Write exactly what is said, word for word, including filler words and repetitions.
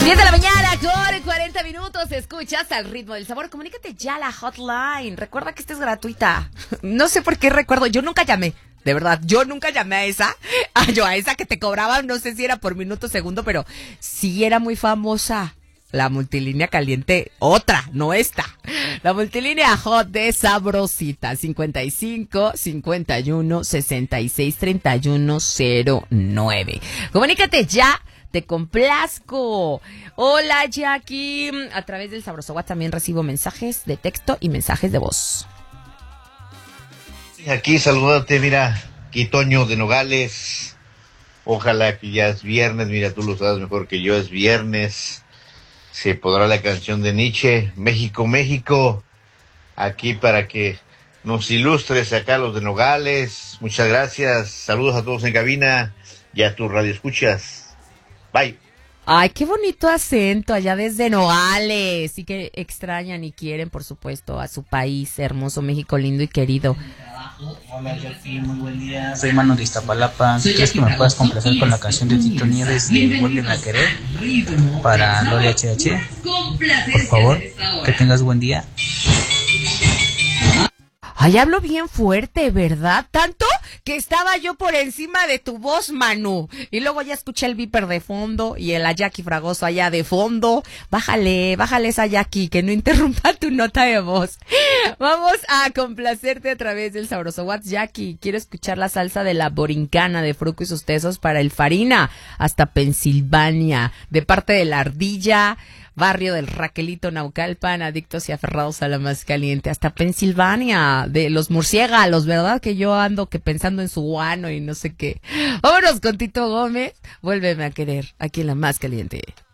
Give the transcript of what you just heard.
diez de la mañana con cuarenta minutos. Escuchas Al Ritmo del Sabor. Comunícate ya a la hotline. Recuerda que esta es gratuita. No sé por qué recuerdo. Yo nunca llamé. De verdad, yo nunca llamé a esa. A yo a esa que te cobraban. No sé si era por minuto, segundo, pero sí era muy famosa. La multilínea caliente, otra, no esta. La multilínea hot de Sabrosita, cincuenta y cinco, cincuenta y uno, sesenta y seis, treinta y uno, cero nueve. Comunícate ya, te complazco. Hola, Jackie. A través del Sabroso WhatsApp también recibo mensajes de texto y mensajes de voz. Aquí saludándote, mira, aquí Toño de Nogales. Ojalá que ya es viernes, mira, tú lo sabes mejor que yo, es viernes. Se podrá la canción de Nietzsche, México, México, aquí para que nos ilustres acá los de Nogales. Muchas gracias, saludos a todos en cabina y a tu radio escuchas. Bye. Ay, qué bonito acento allá desde Nogales. Y que extrañan y quieren, por supuesto, a su país hermoso, México lindo y querido. Hola, Jackie, muy buen día. Soy Manu de Iztapalapa. ¿Quieres que me puedas complacer con la canción de Tito Nieves de Vuelven a Querer para Lore H H? Por favor, que tengas buen día. Ay, hablo bien fuerte, ¿verdad? Tanto que estaba yo por encima de tu voz, Manu. Y luego ya escuché el Viper de fondo y el a Jackie Fragoso allá de fondo. Bájale, bájale esa Jackie, que no interrumpa tu nota de voz. Vamos a complacerte a través del Sabroso WhatsApp. Jackie, quiero escuchar la salsa de la Borincana de Fruco y sus tesos para el Farina hasta Pensilvania, de parte de la Ardilla, barrio del Raquelito, Naucalpan, adictos y aferrados a la más caliente, hasta Pensilvania, de los murciélagos, ¿verdad? Que yo ando que pensando en su guano y no sé qué. Vámonos con Tito Gómez, Vuélveme a Querer, aquí en la más caliente.